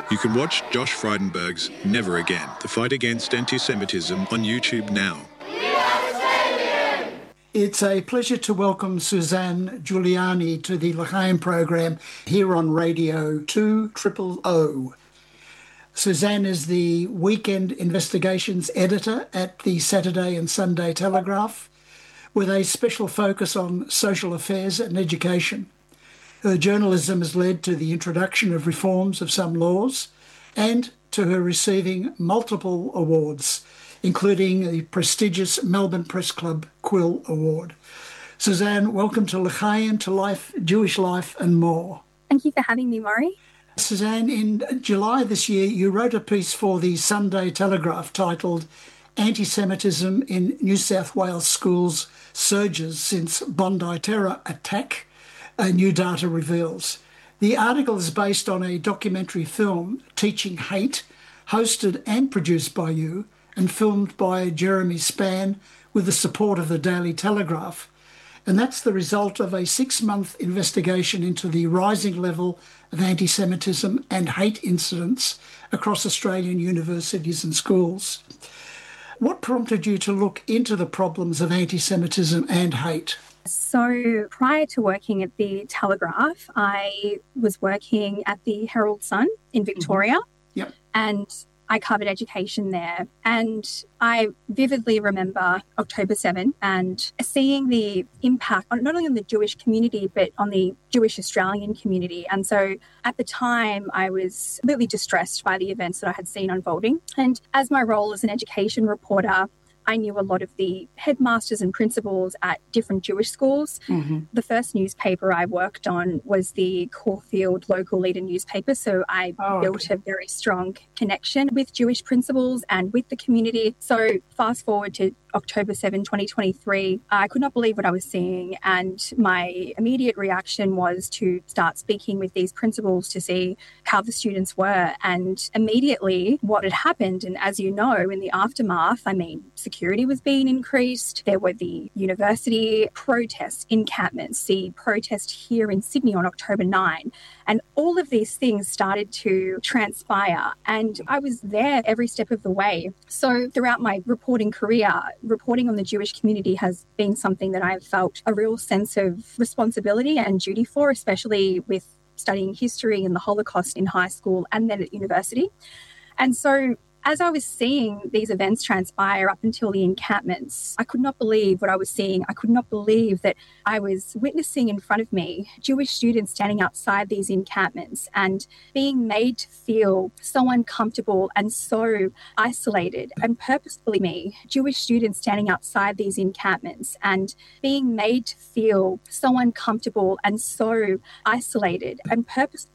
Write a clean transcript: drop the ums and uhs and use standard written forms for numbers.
You can watch Josh Frydenberg's Never Again, the fight against anti-Semitism on YouTube now. It's a pleasure to welcome Suzanne Giuliani to the L'Chaim program here on Radio 200. Suzanne is the weekend investigations editor at the Saturday and Sunday Telegraph, with a special focus on social affairs and education. Her journalism has led to the introduction of reforms of some laws and to her receiving multiple awards, including the prestigious Melbourne Press Club Quill Award. Suzanne, welcome to L'Chaim, to Life, Jewish Life and More. Thank you for having me, Maury. Suzanne, in July this year, you wrote a piece for the Sunday Telegraph titled Anti-Semitism in New South Wales Schools Surges Since Bondi Terror Attack, New Data Reveals. The article is based on a documentary film, Teaching Hate, hosted and produced by you and filmed by Jeremy Spann with the support of the Daily Telegraph. And that's the result of a 6-month investigation into the rising level of anti-Semitism and hate incidents across Australian universities and schools. What prompted you to look into the problems of anti-Semitism and hate? So prior to working at the Telegraph, I was working at the Herald Sun in Victoria. Yep. And I covered education there. And I vividly remember October 7 and seeing the impact on not only on the Jewish community, but on the Jewish Australian community. And so at the time, I was completely distressed by the events that I had seen unfolding. And as my role as an education reporter, I knew a lot of the headmasters and principals at different Jewish schools. The first newspaper I worked on was the Caulfield Local Leader newspaper, so I built a very strong connection with Jewish principals and with the community. So fast forward to October 7, 2023, I could not believe what I was seeing, and my immediate reaction was to start speaking with these principals to see how the students were. And immediately what had happened, and as you know, in the aftermath, security was being increased. There were the university protests, encampments, the protest here in Sydney on October 9. And all of these things started to transpire. And I was there every step of the way. So throughout my reporting career, reporting on the Jewish community has been something that I've felt a real sense of responsibility and duty for, especially with studying history and the Holocaust in high school and then at university. And so as I was seeing these events transpire up until the encampments, I could not believe what I was seeing. I could not believe that I was witnessing in front of me Jewish students standing outside these encampments and being made to feel so uncomfortable and so isolated. And purposefully Jewish students standing outside these encampments and being made to feel so uncomfortable and so isolated. And purposefully